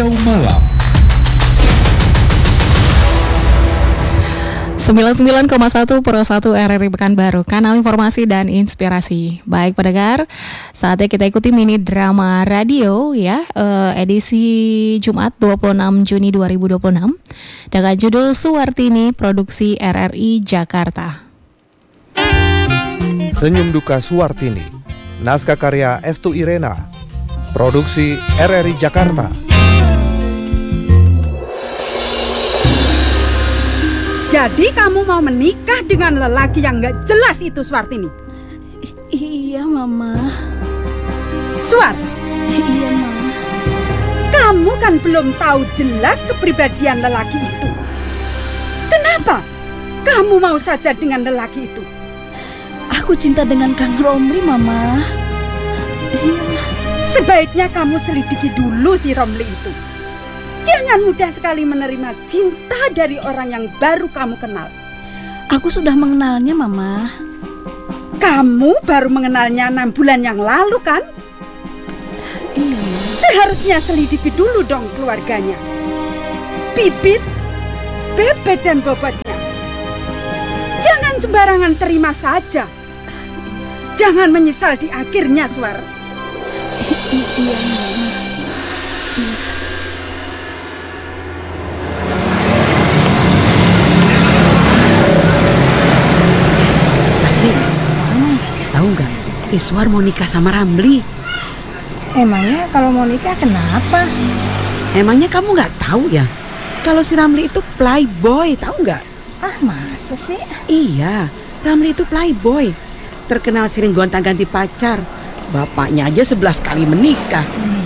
Radio Malam 99,1 Pro 1 RRI Pekanbaru, kanal informasi dan inspirasi. Baik pendengar, saatnya kita ikuti mini drama radio ya, edisi Jumat 26 Juni 2026 dengan judul Suwartini, produksi RRI Jakarta. Senyum Duka Suwartini, naskah karya Estu Irena, produksi RRI Jakarta. Jadi kamu mau menikah dengan lelaki yang gak jelas itu, Suwartini? Iya, Mama. Suwar? Iya, Mama. Kamu kan belum tahu jelas kepribadian lelaki itu. Kenapa kamu mau saja dengan lelaki itu? Aku cinta dengan Kang Romli, Mama. Sebaiknya kamu selidiki dulu si Romli itu. Jangan mudah sekali menerima cinta dari orang yang baru kamu kenal. Aku sudah mengenalnya, Mama. Kamu baru mengenalnya 6 bulan yang lalu, kan? Iya. Seharusnya selidiki dulu dong keluarganya. Bibit, bebet dan bobotnya. Jangan sembarangan terima saja. Jangan menyesal di akhirnya, Suwar. Iya, Mama. Tahu nggak, si Suwar mau nikah sama Ramli. Emangnya kalau mau nikah kenapa? Emangnya kamu nggak tahu ya, kalau si Ramli itu playboy, tahu nggak? Ah, masa sih? Iya, Ramli itu playboy, terkenal sering gonta-ganti pacar. Bapaknya aja 11 kali menikah,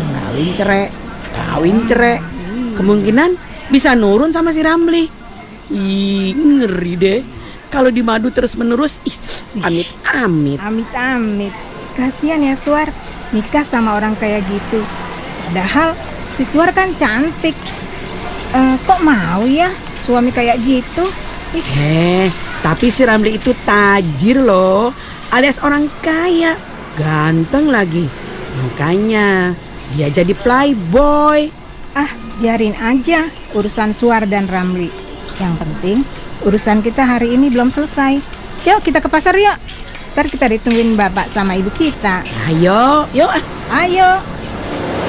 kawin cerai. Kemungkinan bisa nurun sama si Ramli. Ih, ngeri deh. Kalau di madu terus-menerus, amit-amit. Amit-amit. Kasihan ya Suwar, nikah sama orang kayak gitu. Padahal si Suwar kan cantik. Kok mau ya suami kayak gitu? Tapi si Ramli itu tajir loh, alias orang kaya, ganteng lagi. Makanya dia jadi playboy. Ah, biarin aja urusan Suwar dan Ramli. Yang penting urusan kita hari ini belum selesai. Yuk kita ke pasar yuk. Ntar kita ditungguin bapak sama ibu kita. Ayo, yuk. Ayo.